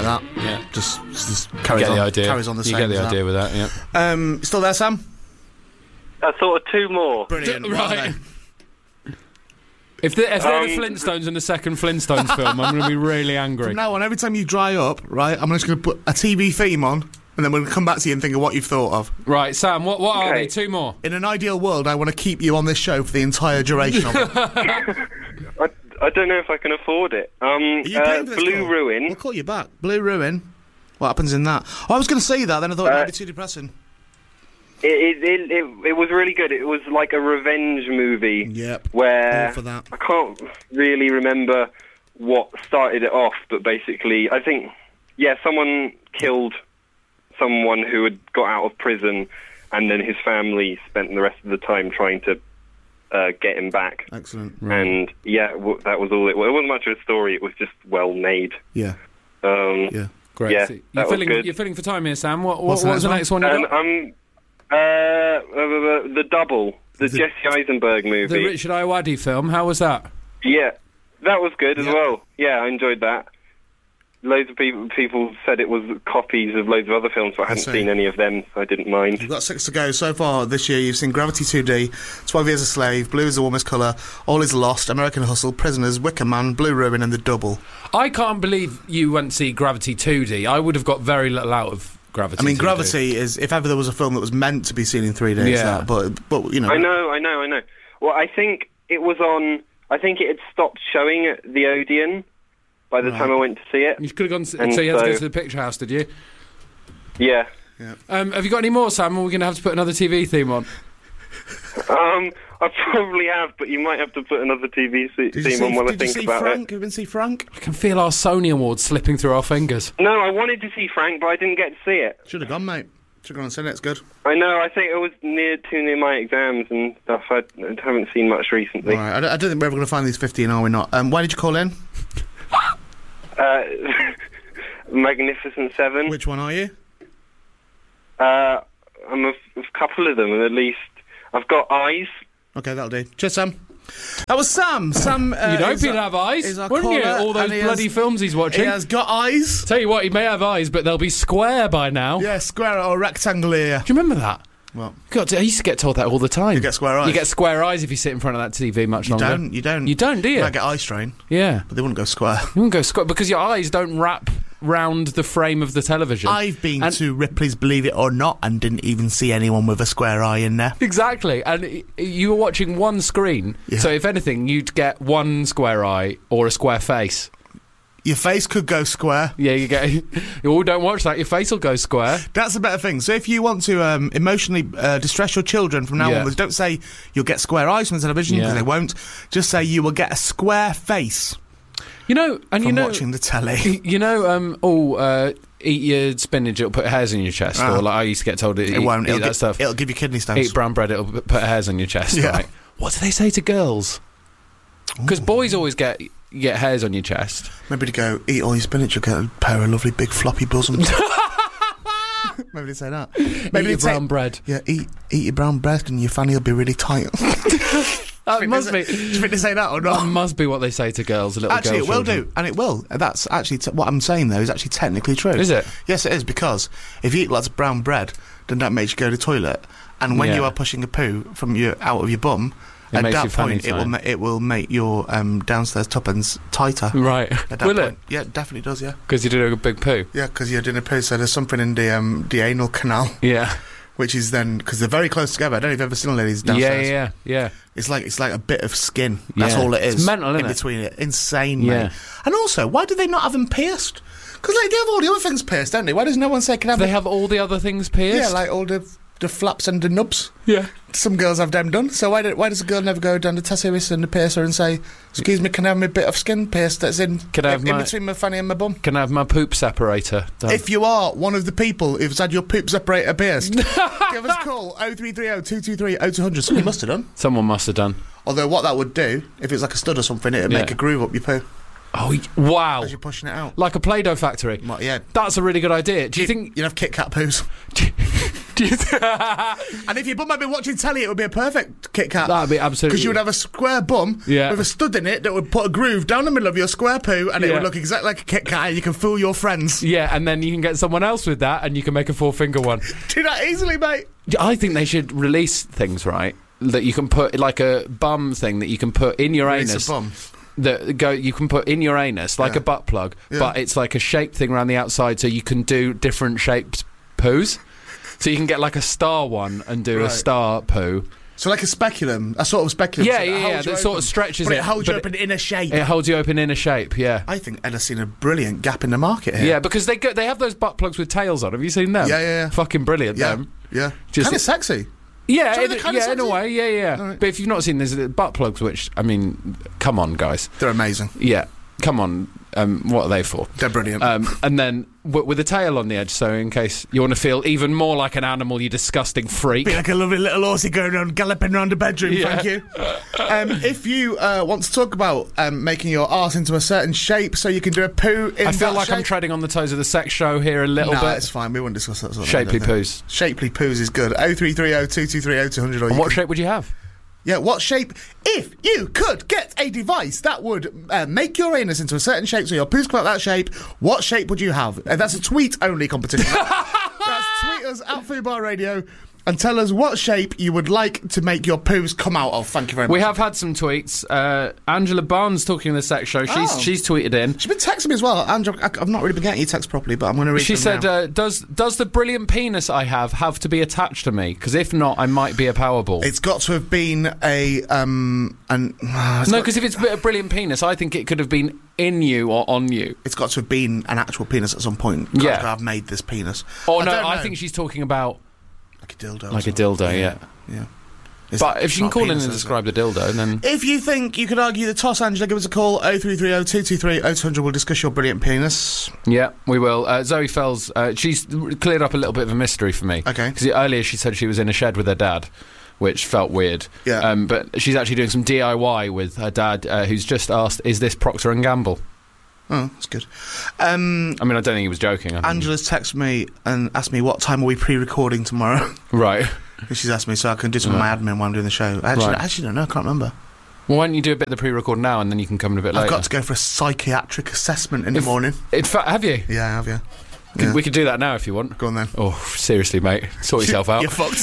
that. Yeah. Just carries Get on. the idea. Carries on the you same. get the as idea that. with that, yeah. Still there, Sam? I thought of two more. Brilliant. Right. If they're the Flintstones in the second Flintstones film, I'm going to be really angry. From now on, every time you dry up, right, I'm just going to put a TV theme on, and then we'll come back to you and think of what you've thought of. Right, Sam, what are Okay. they? Two more. In an ideal world, I want to keep you on this show for the entire duration of it. I don't know if I can afford it. Are you paying for this Blue call? Ruin. We'll call you back. Blue Ruin. What happens in that? Oh, I was going to say that, then I thought it might be too depressing. It was really good. It was like a revenge movie. Yep. Where All for that. I can't really remember what started it off, but basically, I think, someone killed someone who had got out of prison, and then his family spent the rest of the time trying to get him back. Excellent. And that was all it was. It wasn't much of a story. It was just well made. Yeah. Yeah. Great. Yeah, So that was good. You're filling for time here, Sam. What What's was the next one you got? The Double, the Jesse Eisenberg movie. The Richard Ayoade film. How was that? Yeah, that was good as Yeah. well. Yeah, I enjoyed that. Loads of people said it was copies of loads of other films, but I hadn't see. seen any of them, so I didn't mind. You've got 6 to go. So far this year, you've seen Gravity 2D, 12 Years a Slave, Blue is the Warmest Colour, All is Lost, American Hustle, Prisoners, Wicker Man, Blue Ruin, and The Double. I can't believe you went to see Gravity 2D. I would have got very little out of Gravity. I mean, 2D. Gravity is, if ever there was a film that was meant to be seen in 3D, it's Yeah. that. But you know. I know. Well, I think it was on. I think it had stopped showing at the Odeon by the time I went to see it. You could have gone. So And you had to go so- to the picture house, did you? Yeah. Have you got any more, Sam? Or we're going to have to put another TV theme on. I probably have, but you might have to put another TV theme on while I Did you think see about Frank? it. Have you been see Frank? I can feel our Sony Awards slipping through our fingers. No, I wanted to see Frank, but I didn't get to see it. Should have gone, mate. Should have gone and seen it. It's good. I know. I think it was too near my exams and stuff. I haven't seen much recently. All right. I don't think we're ever going to find these 15, are we not? Why did you call in? Magnificent Seven. Which one are you? I'm a couple of them, at least. I've got Eyes. Okay, that'll do. Cheers, Sam. That was Sam. Sam. You'd hope is he'd our- have eyes, is our wouldn't you? caller, All those and he bloody has- films he's watching. He has got eyes. Tell you what, he may have eyes, but they'll be square by now. Yeah, square or rectangular. Do you remember that? Well, God, I used to get told that all the time. you get square eyes. You get square eyes if you sit in front of that TV much longer. You don't. You don't, do you? You might get eye strain, Yeah. but they wouldn't go square. You wouldn't go square because your eyes don't wrap round the frame of the television. I've been And- to Ripley's Believe It or Not and didn't even see anyone with a square eye in there. Exactly, and you were watching one screen, Yeah. so if anything, you'd get one square eye or a square face. Your face could go square. Yeah, you get. Oh, don't watch that. Your face will go square. That's a better thing. So if you want to emotionally distress your children from now Yeah. onwards, don't say you'll get square eyes from the television, because Yeah. they won't. Just say you will get a square face You know, and from you know, watching the telly. you know, eat your spinach, it'll put hairs in your chest. Ah. Or like I used to get told, It won't. eat It'll that stuff. It'll give you kidney stones. Eat brown bread, it'll put hairs on your chest. Yeah. Right? What do they say to girls? Because boys always get hairs on your chest. Maybe to go, eat all your spinach, you'll get a pair of lovely big floppy bosoms. Maybe they say that. Maybe Eat they your say, brown bread. yeah, eat your brown bread and your fanny will be really tight. That must be. Do you think they say that or That not? must be what they say to girls. Little Actually, girl it will children. do, and it will. That's actually what I'm saying. Though is actually technically true. Is it? Yes, it is, because if you eat lots of brown bread, then that makes you go to the toilet, and when Yeah. you are pushing a poo from out of your bum, It at makes that your fanny point it will tight. it will make your downstairs tuppence tighter. Right. At that Will point. it? Yeah, it definitely does. Yeah, Because you did a big poo. yeah, because you're doing a poo, so there's something in the anal canal, Yeah. which is then because they're very close together. I don't know if you've ever seen a lady's Yeah, downstairs. yeah. It's like a bit of skin. That's Yeah. all it is. It's mental, isn't in it? between it. Insane, Yeah. mate. And also, why do they not have them pierced? Because like they have all the other things pierced, don't they? Why does no one say can have? They have all the other things pierced. Yeah, like all the flaps and the nubs. yeah. Some girls have them done. So why does a girl never go down to Tessieris and the piercer and say, "Excuse me, can I have my bit of skin pierced that's in between my fanny and my bum?" Can I have my poop separator done? If you are one of the people who's had your poop separator pierced, give us a call 0330 223 0200. Somebody must have done. Someone must have done. Although what that would do, if it's like a stud or something, it'd Yeah. make a groove up your poo Oh, wow. as you're pushing it out. Like a Play-Doh factory. Well, yeah. That's a really good idea. Do you think... You'd have Kit Kat poos? And if your bum had been watching telly, it would be a perfect Kit Kat. That'd be absolutely... Because you would have a square bum with a stud in it that would put a groove down the middle of your square poo, and it would look exactly like a Kit Kat, and you can fool your friends. Yeah, and then you can get someone else with that, and you can make a 4-finger one. Do that easily, mate. I think they should release things, right, that you can put, like a bum thing that you can put in your anus. A bum. You can put in your anus, like a butt plug, but it's like a shaped thing around the outside, so you can do different shaped poos. So you can get like a star one and do a star poo. So like a speculum, a sort of speculum. Yeah, that sort of stretches but it holds you open in a shape. It holds you open in a shape, yeah. I think Ed has seen a brilliant gap in the market here. Yeah, because they have those butt plugs with tails on. Have you seen them? Yeah. Fucking brilliant, them. Yeah. Kind of sexy. Yeah, in a way, yeah. Right. But if you've not seen, there's butt plugs, which, I mean, come on, guys. They're amazing. Yeah, come on. What are they for? They're brilliant. And then with a tail on the edge, so in case you want to feel even more like an animal, you disgusting freak. Be like a lovely little horsey going around, galloping around the bedroom, thank you. If you want to talk about making your arse into a certain shape so you can do a poo in I feel that like shape. I'm treading on the toes of the sex show here a little bit. No, it's fine. We won't discuss that sort of Shapely thing. poos. Shapely poos is good. 0330 223 0200. And what shape would you have? Yeah, what shape? If you could get a device that would make your anus into a certain shape so your poos come out that shape, what shape would you have? That's a tweet-only competition. That's tweet us at Fubar Radio and tell us what shape you would like to make your poos come out of. Thank you very much. We have had some tweets. Angela Barnes talking in the sex show. She's tweeted in. She's been texting me as well. Angela, I've not really been getting your text properly, but I'm going to read She them said, now. does the brilliant penis I have to be attached to me? Because if not, I might be a Powerball. It's got to have been a... no, because if it's a brilliant penis, I think it could have been in you or on you. It's got to have been an actual penis at some point. Yeah. I've made this penis. Oh, no, I think she's talking about... Like a dildo. Like a dildo, yeah. But if she can call in and describe the dildo, then... If you think you could argue the toss, Angela, give us a call, 0330 223 0200. We'll discuss your brilliant penis. Yeah, we will. Zoe Fells, she's cleared up a little bit of a mystery for me. Okay. Because earlier she said she was in a shed with her dad, which felt weird. Yeah. But she's actually doing some DIY with her dad, who's just asked, is this Procter & Gamble? Oh, that's good. I mean, I don't think he was joking. Angela's texted me and asked me what time are we pre-recording tomorrow. Right. She's asked me so I can do some of my admin while I'm doing the show. I actually don't know. I can't remember. Well, why don't you do a bit of the pre-record now and then you can come in a bit later? I've got to go for a psychiatric assessment in the morning. In fact, have you? Yeah, I have, yeah. We could do that now if you want. Go on then. Oh, seriously, mate. Sort yourself out. You're fucked.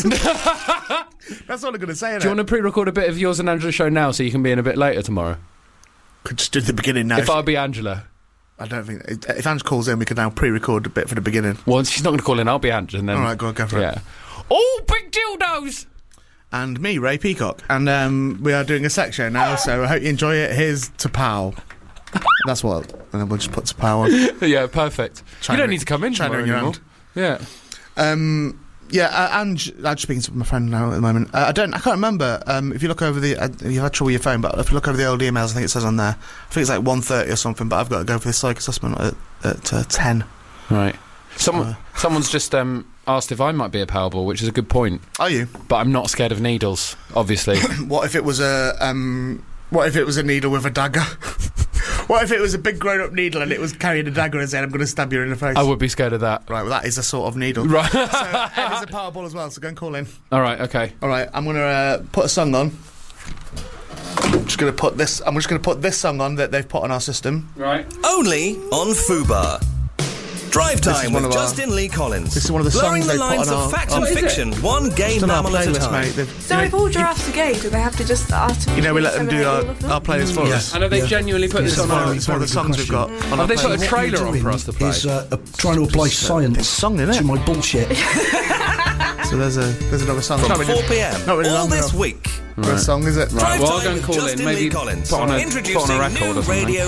That's all I'm going to say. Do you want to pre-record a bit of yours and Angela's show now so you can be in a bit later tomorrow? Could just do the beginning now. If I'd be Angela... I don't think... If Ange calls in, we could now pre-record a bit for the beginning. Well, she's not going to call in. I'll be Ange, and then... All right, go for it. Oh, big dildos! And me, Ray Peacock. And we are doing a sex show now, so I hope you enjoy it. Here's T'Pau. That's what... And then we'll just put T'Pau on. Yeah, perfect. You don't need to come in tomorrow anymore. Yeah. Ange, I'm speaking to my friend now at the moment. I can't remember. If you look over the, you've had trouble with your phone, but if you look over the old emails, I think it says on there. I think it's like 1:30 or something. But I've got to go for the psych assessment at 10. Right. Someone's just asked if I might be a Powerball, which is a good point. Are you? But I'm not scared of needles, obviously. What if it was a needle with a dagger? What if it was a big grown-up needle and it was carrying a dagger and said, I'm going to stab you in the face? I would be scared of that. Right, well, that is a sort of needle. Right. So Ed is a Powerball as well, so go and call in. All right, okay. All right, I'm going to put a song on. I'm just going to put this song on that they've put on our system. Right. Only on Fubar. Drive Time with Justin Lee Collins. This is one of the songs Blurring the they put lines on of fact and fiction, one gay mammal at a time. So if all giraffes are gay, do they have to just ask to... You know, we let them do our playlist for us. And have they genuinely put this on our... It's one of the songs we've got. Have they put a trailer on for us to play? Is trying to apply science song, innit? to my bullshit. So there's another song. From 4 p.m. Not really all long this enough. week. What song is it? Right, well, I'll Drive go Time and with call in. Justin Maybe Lee Collins. put on a Introducing record new or something. radio